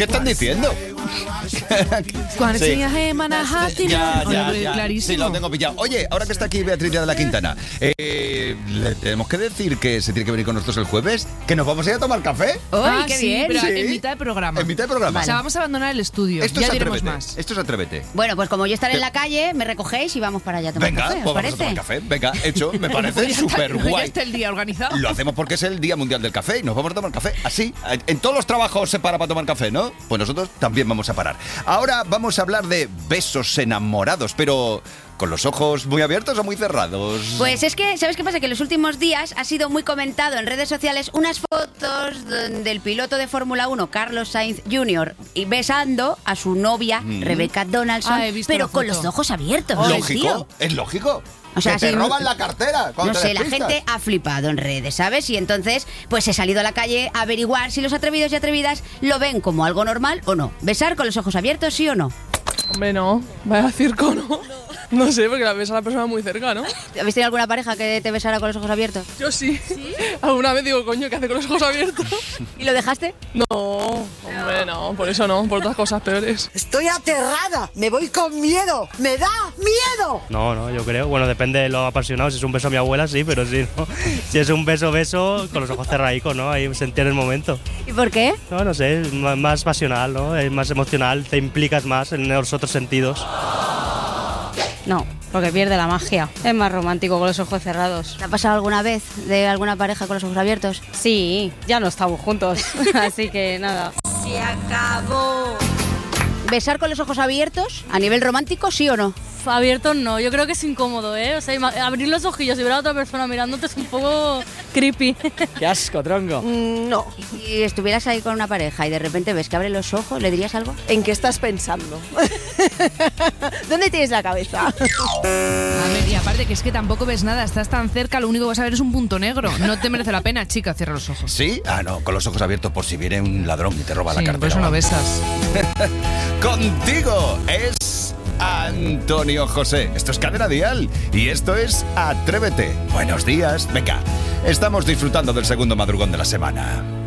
¿Qué están diciendo? Sí. Ya. Clarísimo. Sí, lo tengo pillado. Oye, ahora que está aquí Beatriz de la Quintana, le tenemos que decir que se tiene que venir con nosotros el jueves, que nos vamos a ir a tomar café. ¡Ay, qué bien! Pero Sí. en mitad de programa. En mitad de programa. O sea, vamos a abandonar el estudio. Esto ya es diremos Atrévete. más. Esto es Atrévete. Bueno, pues como yo estaré en la calle, me recogéis y vamos para allá a tomar Venga, café, pues ¿os vamos a parece? tomar café. Venga, hecho, me parece Pues ya está, súper Ya guay. está el día organizado. Lo hacemos porque es el Día Mundial del Café y nos vamos a tomar café así. En todos los trabajos se para tomar café, ¿no? Pues nosotros también vamos a parar. Ahora vamos a hablar de besos enamorados, pero ¿con los ojos muy abiertos o muy cerrados? Pues es que, ¿sabes qué pasa? Que en los últimos días ha sido muy comentado en redes sociales unas fotos del piloto de Fórmula 1, Carlos Sainz Jr., y besando a su novia, Rebecca Donaldson, He visto pero la con foto. los ojos abiertos. ¿Lógico? tío. ¿Es lógico? O sea, que te sí, roban la cartera cuando No te sé, la despistas. gente ha flipado en redes, ¿sabes? Y entonces, pues he salido a la calle a averiguar si los atrevidos y atrevidas lo ven como algo normal o no. ¿Besar con los ojos abiertos, sí o no? Hombre, no. Vaya circo, ¿no? No sé, porque la ves a la persona muy cerca, ¿no? ¿Habéis tenido alguna pareja que te besara con los ojos abiertos? Yo sí. Alguna vez digo, coño, ¿qué hace con los ojos abiertos? ¿Y lo dejaste? No, hombre, no. Por eso no, por otras cosas peores. Estoy aterrada, me voy con miedo, me da miedo. No, yo creo. Bueno, depende de lo apasionado. Si es un beso a mi abuela, sí, pero sí, ¿no? Si es un beso, con los ojos cerradicos, ¿no? Ahí sentir el momento. ¿Y por qué? No sé, es más pasional, ¿no? Es más emocional, te implicas más en los otros sentidos. No, porque pierde la magia. Es más romántico con los ojos cerrados. ¿Te ha pasado alguna vez de alguna pareja con los ojos abiertos? Sí, ya no estamos juntos, así que nada. Se acabó. ¿Besar con los ojos abiertos a nivel romántico, sí o no? Abiertos no, yo creo que es incómodo, ¿eh? O sea, abrir los ojillos y ver a otra persona mirándote es un poco creepy. ¡Qué asco, tronco! No, Si estuvieras ahí con una pareja y de repente ves que abre los ojos, ¿le dirías algo? ¿en qué estás pensando? ¿Dónde tienes la cabeza? A ver, y aparte que es que tampoco ves nada, estás tan cerca, lo único que vas a ver es un punto negro. No te merece la pena, chica, cierra los ojos. ¿Sí? Ah, no, con los ojos abiertos por si viene un ladrón y te roba la Sí, cartera. por eso no ¿vale? besas. Contigo es Antonio José. Esto es Cadena Dial y esto es Atrévete. Buenos días. Venga, estamos disfrutando del segundo madrugón de la semana.